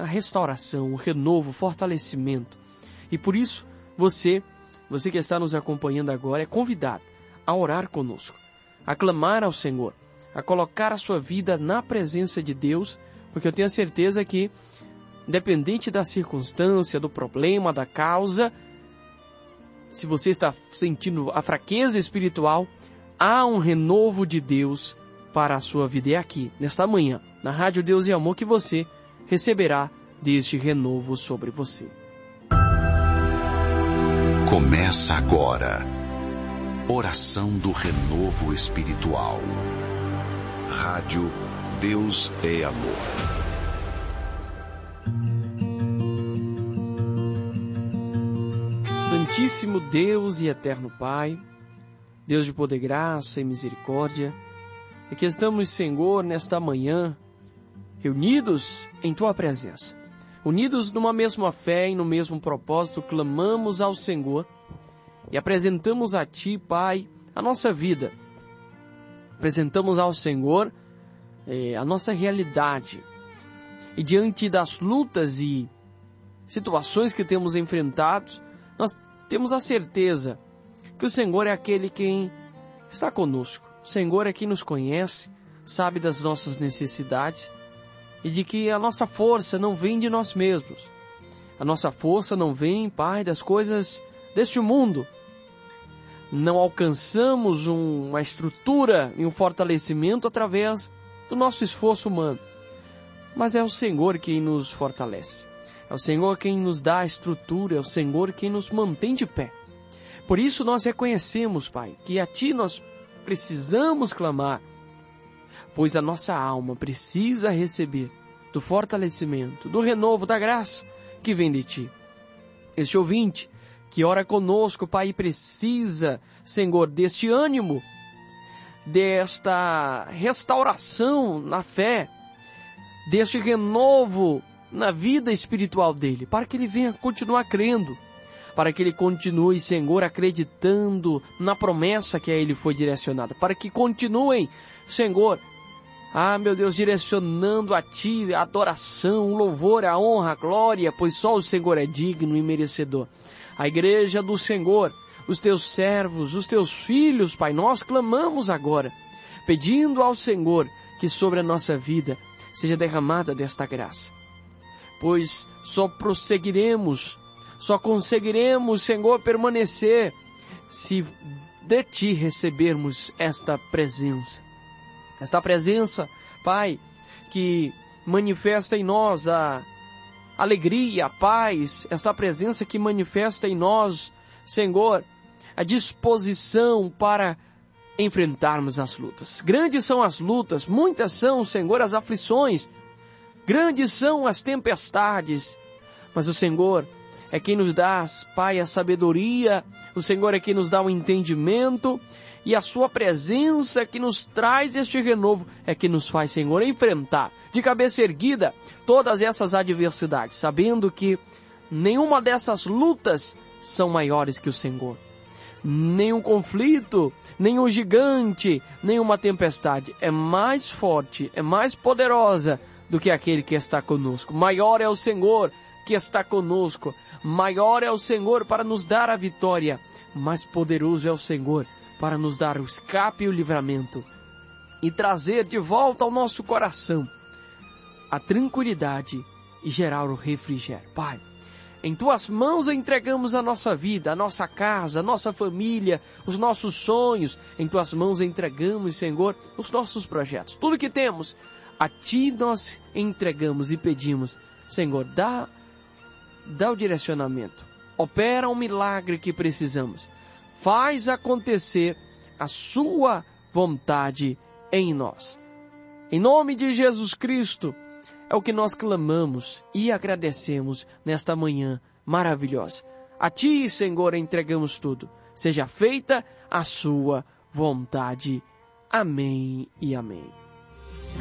restauração, o renovo, o fortalecimento. E por isso, você que está nos acompanhando agora, é convidado a orar conosco, a clamar ao Senhor, a colocar a sua vida na presença de Deus, porque eu tenho a certeza que, independente da circunstância, do problema, da causa, se você está sentindo a fraqueza espiritual, há um renovo de Deus para a sua vida. É aqui, nesta manhã, na Rádio Deus e Amor, que você receberá deste renovo sobre você. Começa agora, oração do renovo espiritual. Rádio Deus é Amor. Santíssimo Deus e eterno Pai, Deus de poder, graça e misericórdia, aqui estamos, Senhor, nesta manhã, reunidos em Tua presença, unidos numa mesma fé e no mesmo propósito, clamamos ao Senhor e apresentamos a Ti, Pai, a nossa vida. Apresentamos ao Senhor a nossa realidade. E diante das lutas e situações que temos enfrentado, nós temos a certeza que o Senhor é aquele quem está conosco. O Senhor é quem nos conhece, sabe das nossas necessidades e de que a nossa força não vem de nós mesmos. A nossa força não vem, Pai, das coisas deste mundo. Não alcançamos uma estrutura e um fortalecimento através do nosso esforço humano. Mas é o Senhor quem nos fortalece. É o Senhor quem nos dá a estrutura, é o Senhor quem nos mantém de pé. Por isso nós reconhecemos, Pai, que a Ti nós precisamos clamar, pois a nossa alma precisa receber do fortalecimento, do renovo, da graça que vem de Ti. Este ouvinte que ora conosco, Pai, precisa, Senhor, deste ânimo, desta restauração na fé, deste renovo na vida espiritual dele, para que ele venha continuar crendo, para que ele continue, Senhor, acreditando na promessa que a ele foi direcionada, para que continuem, Senhor, meu Deus, direcionando a Ti a adoração, o louvor, a honra, a glória, pois só o Senhor é digno e merecedor. A igreja do Senhor, os Teus servos, os Teus filhos, Pai, nós clamamos agora, pedindo ao Senhor que sobre a nossa vida seja derramada desta graça. Pois só prosseguiremos, só conseguiremos, Senhor, permanecer se de Ti recebermos esta presença. Esta presença, Pai, que manifesta em nós a alegria, a paz, esta presença que manifesta em nós, Senhor, a disposição para enfrentarmos as lutas. Grandes são as lutas, muitas são, Senhor, as aflições, grandes são as tempestades, mas o Senhor é quem nos dá, Pai, a sabedoria, o Senhor é quem nos dá o entendimento, e a Sua presença que nos traz este renovo é que nos faz, Senhor, enfrentar de cabeça erguida todas essas adversidades, sabendo que nenhuma dessas lutas são maiores que o Senhor. Nenhum conflito, nenhum gigante, nenhuma tempestade é mais forte, é mais poderosa do que aquele que está conosco. Maior é o Senhor que está conosco, maior é o Senhor para nos dar a vitória, mais poderoso é o Senhor para nos dar o escape e o livramento e trazer de volta ao nosso coração a tranquilidade e gerar o refrigério. Pai, em Tuas mãos entregamos a nossa vida, a nossa casa, a nossa família, os nossos sonhos. Em Tuas mãos entregamos, Senhor, os nossos projetos. Tudo que temos, a Ti nós entregamos e pedimos, Senhor, dá o direcionamento. Opera um milagre que precisamos. Faz acontecer a Sua vontade em nós. Em nome de Jesus Cristo, é o que nós clamamos e agradecemos nesta manhã maravilhosa. A Ti, Senhor, entregamos tudo. Seja feita a Sua vontade. Amém e amém.